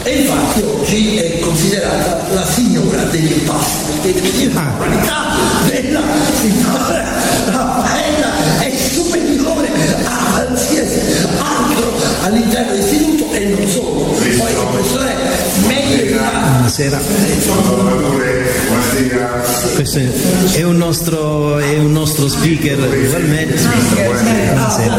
E infatti oggi è considerata la signora degli impasti, perché devo dire la qualità della signora Raffaella è superiore a qualsiasi altro all'interno dell'istituto e non solo. Poi il professore meglio di buonasera. Questo è un nostro speaker ugualmente. Buonasera.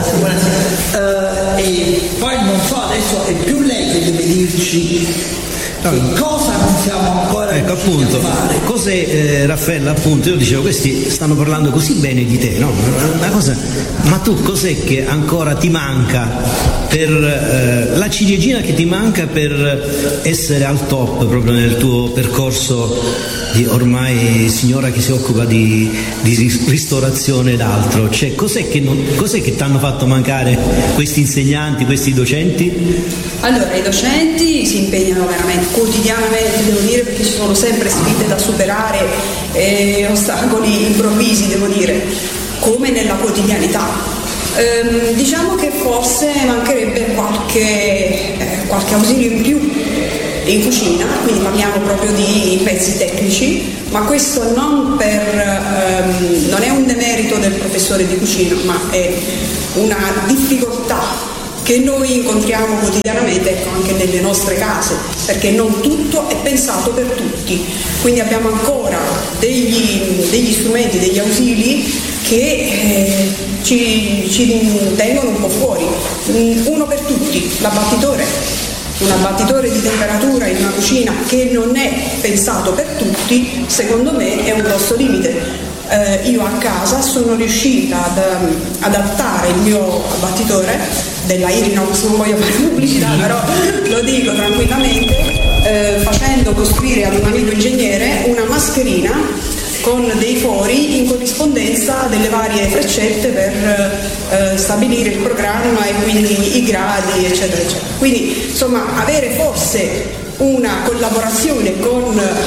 E poi non so, adesso è più lei che deve dirci che cosa non siamo ancora appunto, fare. Cos'è Raffaella, appunto, io dicevo, questi stanno parlando così bene di te, no? Una cosa, ma tu cos'è che ancora ti manca per la ciliegina che ti manca per essere al top proprio nel tuo percorso di ormai signora che si occupa di ristorazione ed altro? Cioè, cos'è che ti hanno fatto mancare questi insegnanti, questi docenti? Allora, i docenti si impegnano veramente quotidianamente, devo dire, perché ci sono sempre sfide da superare e ostacoli improvvisi, devo dire, come nella quotidianità. Diciamo che forse mancherebbe qualche ausilio in più in cucina, quindi parliamo proprio di pezzi tecnici, ma questo non è un demerito del professore di cucina, ma è una difficoltà che noi incontriamo quotidianamente, ecco, anche nelle nostre case, perché non tutto è pensato per tutti, quindi abbiamo ancora degli strumenti, degli ausili che ci tengono un po' fuori. Uno per tutti, l'abbattitore. Un abbattitore di temperatura in una cucina che non è pensato per tutti, secondo me è un grosso limite. Io a casa sono riuscita ad adattare il mio abbattitore della Irinox, non voglio fare pubblicità, però lo dico tranquillamente, facendo costruire ad un amico ingegnere una mascherina con dei fori in corrispondenza delle varie freccette per stabilire il programma e quindi i gradi, eccetera, eccetera. Quindi, insomma, avere forse una collaborazione con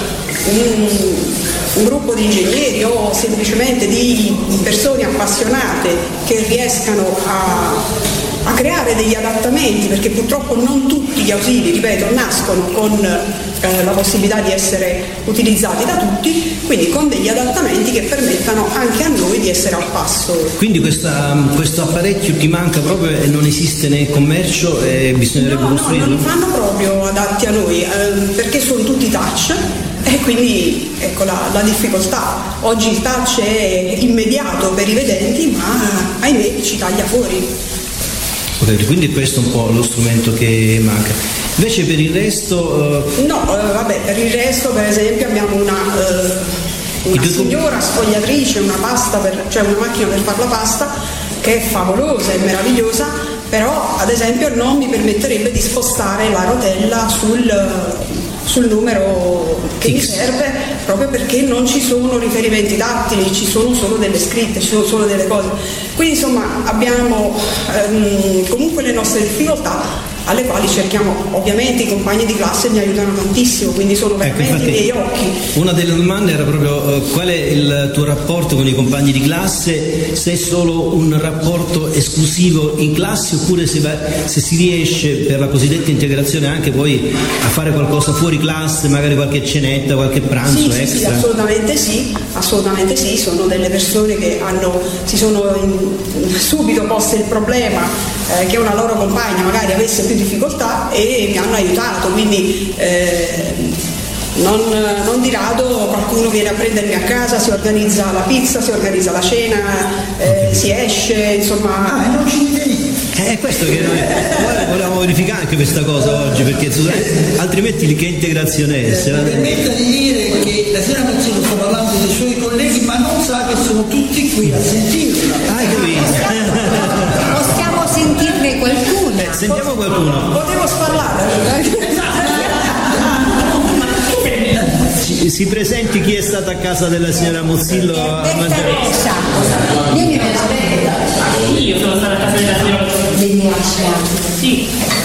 un gruppo di ingegneri o semplicemente di persone appassionate che riescano a creare degli adattamenti, perché purtroppo non tutti gli ausili, ripeto, nascono con la possibilità di essere utilizzati da tutti, quindi con degli adattamenti che permettano anche a noi di essere al passo. Quindi questo apparecchio ti manca proprio e non esiste nel commercio e bisognerebbe costruirlo? No, non li fanno proprio adatti a noi, perché sono tutti touch e quindi ecco la difficoltà. Oggi il touch è immediato per i vedenti, ma ahimè ci taglia fuori. Okay, quindi questo è un po' lo strumento che manca. Invece per il resto... per il resto per esempio abbiamo una signora sfogliatrice, una macchina per fare la pasta che è favolosa e meravigliosa, però ad esempio non mi permetterebbe di spostare la rotella sul numero che mi serve, proprio perché non ci sono riferimenti tattili, ci sono solo delle scritte, ci sono solo delle cose. Quindi insomma abbiamo comunque le nostre difficoltà, alle quali cerchiamo, ovviamente i compagni di classe mi aiutano tantissimo, quindi sono veramente i miei occhi. Una delle domande era proprio qual è il tuo rapporto con i compagni di classe, se è solo un rapporto esclusivo in classe oppure se si riesce per la cosiddetta integrazione anche poi a fare qualcosa fuori classe, magari qualche cenetta, qualche pranzo extra. Sì, assolutamente sì, sono delle persone che si sono subito poste il problema che una loro compagna magari avesse più difficoltà e mi hanno aiutato, quindi non di rado qualcuno viene a prendermi a casa, si organizza la pizza, si organizza la cena, si esce, insomma. Non ci vedi. È questo che noi volevamo verificare anche questa cosa oggi, perché altrimenti che integrazione è? Mi permetta di dire che la signora Mazzino sta parlando dei suoi colleghi, ma non sa che sono tutti qui a sentirla. Possiamo sentirne qualcuno? Sentiamo qualcuno. Potevo sparlare. Si presenti chi è stato a casa della signora Mozzillo a mangiare? Io sono stata a casa della signora Mozzillo. Sì.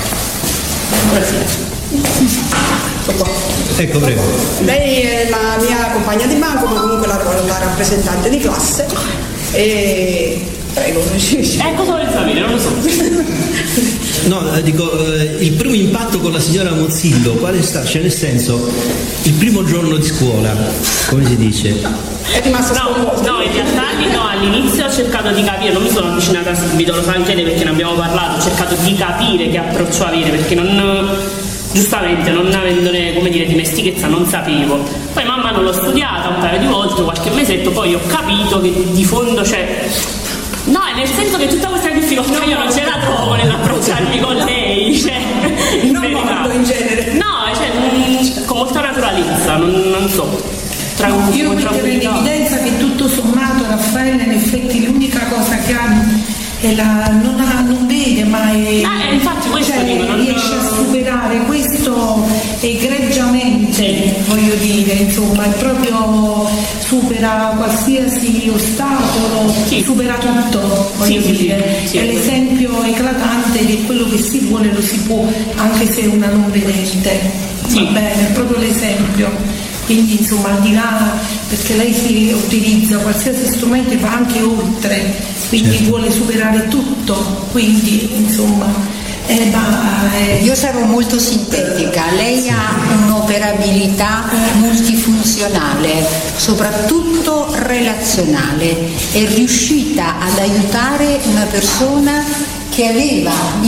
Ecco, prego. Lei è la mia compagna di banco, ma comunque la rappresentante di classe, e Prego, cosa vuoi sapere? Non lo so. No, dico, il primo impatto con la signora Mozzillo, quale sta? Cioè, nel senso, il primo giorno di scuola, come si dice? È rimasto No, in realtà all'inizio ho cercato di capire, non mi sono avvicinata subito, lo sa anche lei perché ne abbiamo parlato, ho cercato di capire che approccio avere, perché giustamente non avendone, come dire, dimestichezza non sapevo. Poi man mano l'ho studiata un paio di volte, qualche mesetto, poi ho capito che di fondo c'è... No, è nel senso che tutta questa difficoltà io non ce la trovo nell'approcciarmi con lei, cioè, in verità. in genere. No, cioè, con molta naturalezza, non so. Io metterei in evidenza che tutto sommato Raffaella in effetti l'unica cosa che ha è non vede mai, infatti questo cioè, dico, non riesce a superare questo egregiamente, voglio dire, insomma, è proprio supera qualsiasi ostacolo, supera tutto, voglio dire, è l'esempio eclatante che quello che si vuole lo si può, anche se è una non vedente, va bene, è proprio l'esempio. Quindi insomma al di là, perché lei si utilizza qualsiasi strumento e va anche oltre, quindi vuole superare tutto, quindi insomma io sarò molto sintetica. Lei ha un'operabilità multifunzionale, soprattutto relazionale, è riuscita ad aiutare una persona che aveva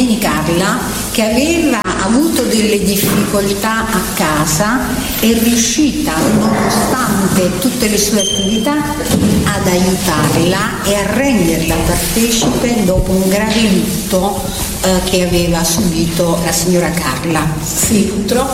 avuto delle difficoltà a casa, è riuscita, nonostante tutte le sue attività, ad aiutarla e a renderla partecipe dopo un grave lutto che aveva subito la signora Carla. Sì, purtroppo